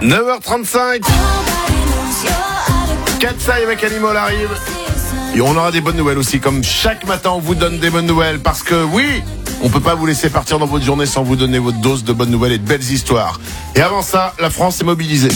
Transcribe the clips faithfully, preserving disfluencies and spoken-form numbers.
neuf heures trente-cinq. Katsai avec Animal arrive. Et on aura des bonnes nouvelles aussi. Comme chaque matin, on vous donne des bonnes nouvelles. Parce que oui, on peut pas vous laisser partir dans votre journée sans vous donner votre dose de bonnes nouvelles et de belles histoires. Et avant ça, la France est mobilisée.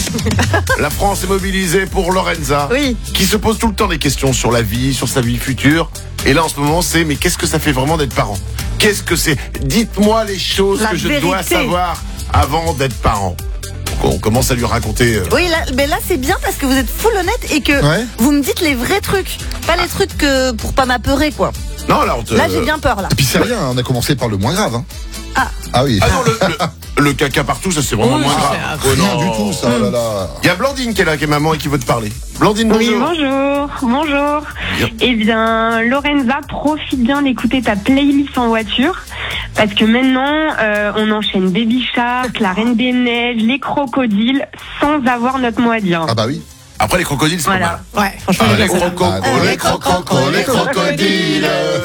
La France est mobilisée pour Lorenza. Oui. Qui se pose tout le temps des questions sur la vie, sur sa vie future. Et là, en ce moment, c'est mais qu'est-ce que ça fait vraiment d'être parent? Qu'est-ce que c'est? Dites-moi les choses La que je vérité. dois savoir avant d'être parent. Donc, on commence à lui raconter. Euh... Oui, là, mais là c'est bien parce que vous êtes full honnête et que Ouais. vous me dites les vrais trucs, pas les trucs que pour pas m'apeurer quoi. Non, là, on te... Là j'ai bien peur là. Et puis c'est rien, on a commencé par le moins grave. Hein. Ah. Ah oui. Ah non, le, le, le caca partout, ça c'est vraiment Oui, moins ça, grave. c'est Oh, Rien non. du tout, ça. Oh là là. Il y a Blandine qui est là, qui est maman et qui veut te parler. Blandine, bonjour. Oui, bonjour, bonjour. Bien. Eh bien, Lorenza, profite bien d'écouter ta playlist en voiture, parce que maintenant, euh, on enchaîne Baby Shark, La Reine des Neiges, les crocodiles, sans avoir notre mot à dire. Ah bah oui. Après, les crocodiles, c'est Voilà. pas mal. Ouais, franchement, Ah, il est les bien, ça. crococos, Ah, les crococos, les crocodiles.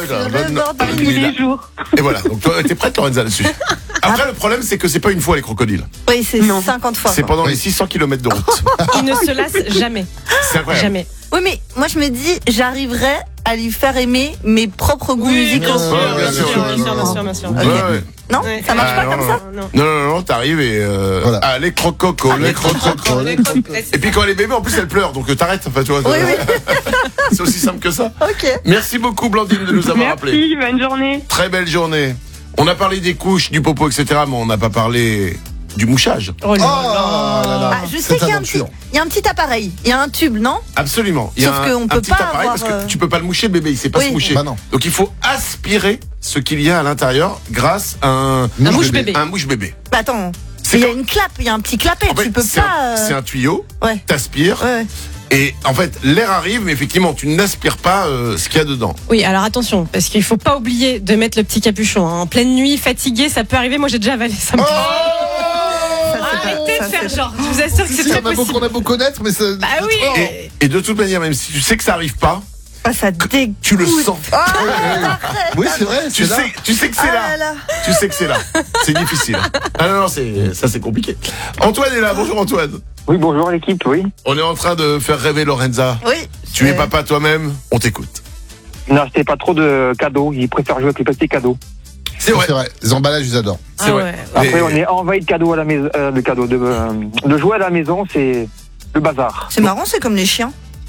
le bord Tous les jours. Et voilà, donc toi, t'es prête, Lorenza, là-dessus. Après, le problème, c'est que c'est pas une fois les crocodiles. Oui, c'est Non. cinquante fois. C'est quoi. pendant Oui. les six cents kilomètres de route. Il ne se lasse jamais. C'est incroyable. Jamais. Oui, mais moi je me dis, j'arriverai à lui faire aimer mes propres goûts Oui, musicaux. bien sûr, Ouais, bien bien sûr, sûr, bien sûr, bien sûr, bien sûr. Ok. Ouais, ouais. Non, Ouais. ça marche Ah, pas non, comme non, ça. Non. Non, non, non, t'arrives et euh, Voilà. ah, les crococos, les crococos. Et puis quand elle est bébé, en plus, elle pleure, donc euh, t'arrêtes. Enfin, tu vois, Oui, oui. c'est aussi simple que ça. Ok. Merci beaucoup, Blandine, de nous avoir appelés. Merci, bonne journée. Très belle journée. On a parlé des couches, du popo, et cetera, mais on n'a pas parlé du mouchage. Oh Oh là là là. là. Ah, je sais Cette qu'il y a un petit, aventure. il y a un petit appareil, il y a un tube, non? Absolument. Il y a Sauf un, qu'on un peut petit pas appareil avoir, parce que euh, tu peux pas le moucher, le bébé, il sait pas Oui. se moucher. Bah non. Donc il faut aspirer ce qu'il y a à l'intérieur grâce à un, Un mouche bébé. un mouche bébé. Bah attends, C'est il y a quand- une clappe, il y a un petit clapet, En fait, tu peux c'est pas. un, euh, c'est un tuyau, Ouais. t'aspires, Ouais. et en fait, l'air arrive, mais effectivement, tu n'aspires pas euh, ce qu'il y a dedans. Oui, alors attention, parce qu'il faut pas oublier de mettre le petit capuchon. hein. En pleine nuit, fatigué, ça peut arriver. Moi, j'ai déjà avalé ça. me- Ça, c'est pas- Arrêtez ça, de faire c'est- genre. Je vous assure que Si, c'est si, très on, a beau, possible. on a beau connaître, mais ça. Bah oui. Oh. Et, et de toute manière, même si tu sais que ça arrive pas, Ah, ça dégoûte. tu le sens. Ah, Oui, c'est vrai, Tu c'est là. sais, tu sais que c'est ah là. là là. Tu sais que c'est là. C'est difficile. Ah non, non, c'est, ça c'est compliqué. Antoine est là. Bonjour Antoine. Oui, bonjour l'équipe, oui. On est en train de faire rêver Lorenza. Oui. Tu es Euh, papa toi-même, on t'écoute. N'achetez pas trop de cadeaux, ils préfèrent jouer avec les petits cadeaux. C'est vrai. C'est vrai. Les emballages, ils adorent. C'est Ah vrai. ouais. Après, Mais- on est envahi de cadeaux à la maison, euh, de cadeaux, de, euh, de jouer à la maison, c'est le bazar. C'est marrant, c'est comme les chiens.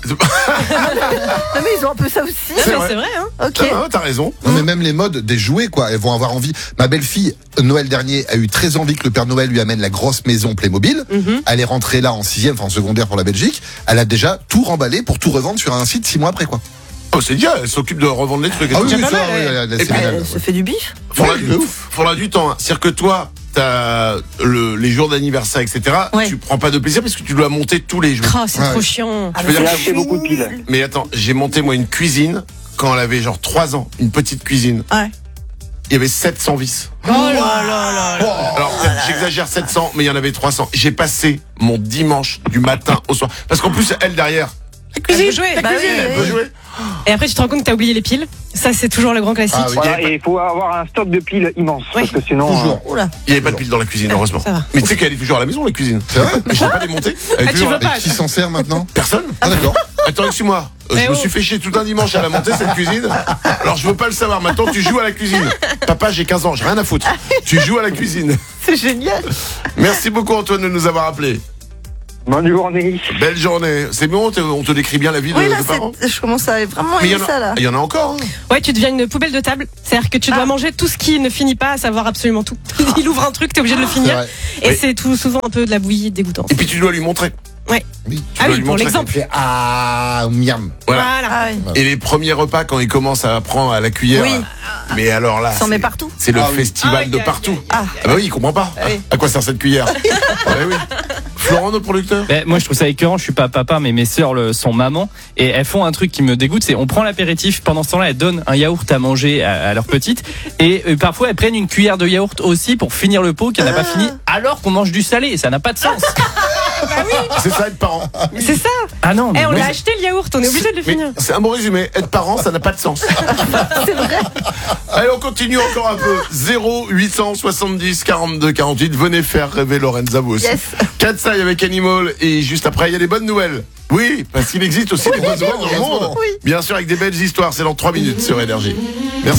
Non mais ils ont un peu ça aussi. Non, mais vrai. c'est vrai, hein. Ok. Ah, ah, t'as raison. Non, mais même les modes des jouets, quoi, elles vont avoir envie. Ma belle-fille, Noël dernier, a eu très envie que le Père Noël lui amène la grosse maison Playmobil. Mhm. Elle est rentrée là en sixième, enfin en secondaire pour la Belgique. Elle a déjà tout remballé pour tout revendre sur un site six mois après, quoi. Oh, c'est bien, elle s'occupe de revendre les trucs. et Ah tout. oui, déjà oui, pas ça, mal, oui, ouais. elle- elle- Et c'est puis, génial. Elle se fait du bif. Faudra, Ouais, du, de ouf. faudra du temps. hein. C'est-à-dire que toi, t'as le, les jours d'anniversaire, et cetera. Ouais. Tu prends pas de plaisir parce que tu dois monter tous les jours. Oh, c'est Ouais. trop chiant. Ah, peux dire mais que c'est j'ai beaucoup de piles. nul. Mais attends, j'ai monté moi une cuisine quand elle avait genre trois ans, une petite cuisine. Ouais. Il y avait sept cents vis. Oh là là là là. Alors peut-être j'exagère sept cents, mais il y en avait trois cents. J'ai passé mon dimanche du matin au soir. Parce qu'en plus, elle derrière, La cuisine, jouer. Bah oui, elle oui, peut oui. jouer. Et après, tu te rends compte que t'as oublié les piles. Ça, c'est toujours le grand classique. Ah oui. Voilà, et il faut avoir un stock de piles immense, Oui. parce que sinon... Toujours. Oula. Il n'y avait pas de pile dans la cuisine, heureusement. Ça va. Mais tu sais qu'elle est toujours à la maison, la cuisine. C'est vrai? Mais je l'ai pas démontée. Elle est Ah, tu toujours veux là. pas? Et qui s'en sert maintenant? Personne. Ah d'accord. Attends, excuse-moi. Euh, Mais je me oh. suis fait chier tout un dimanche à la monter cette cuisine. Alors je veux pas le savoir. Maintenant tu joues à la cuisine. Papa, j'ai quinze ans, j'ai rien à foutre. Tu joues à la cuisine. C'est génial. Merci beaucoup Antoine de nous avoir appelés. Bonne journée. Belle journée. C'est bon, on te, on te décrit bien la vie de, Oui là, de parents. c'est- je commence à vraiment Mais il y, aimer en ça a- là. il y en a encore. hein. Ouais, tu deviens une poubelle de table. C'est-à-dire que tu dois Ah. manger tout ce qui ne finit pas, à savoir absolument tout. Il ouvre un truc, t'es obligé de le C'est finir. vrai. Et Oui. c'est tout souvent un peu de la bouillie dégoûtante. Et puis tu dois lui montrer. Ouais. Oui. Tu Ah dois oui, lui pour montrer. l'exemple. Et ah, miam. Voilà. Voilà. Ah oui. Et les premiers repas quand il commence à prendre à la cuillère. Oui. Mais alors là, S'en met c'est- partout. c'est le Ah oui. festival Aïe, de aïe, partout. aïe, Ah. Ah bah oui, il comprend pas. oui. À quoi sert cette cuillère? Ah bah oui. Florent, notre producteur. Ben, moi, je trouve ça écœurant. Je suis pas papa, mais mes sœurs le, sont maman. Et elles font un truc qui me dégoûte. C'est on prend l'apéritif. Pendant ce temps-là, elles donnent un yaourt à manger à, à leur petite. Et euh, parfois, elles prennent une cuillère de yaourt aussi pour finir le pot qu'elle n'a pas Ah. fini. Alors qu'on mange du salé. Et ça n'a pas de sens. C'est ça être parent. C'est ça. Ah non, Eh, mais on moi, l'a acheté le yaourt, on est obligé de le Mais finir. c'est un bon résumé. Être parent, ça n'a pas de sens. C'est vrai. Allez, on continue encore un peu. zéro huit cent soixante-dix quarante-deux quarante-huit. Venez faire rêver Lorenza vous aussi. Yes. Katsai avec Animal. Et juste après, il y a des bonnes nouvelles. Oui, parce qu'il existe aussi des bonnes nouvelles dans le monde. Oui. Bien sûr, avec des belles histoires. C'est dans trois minutes sur Énergie. Merci.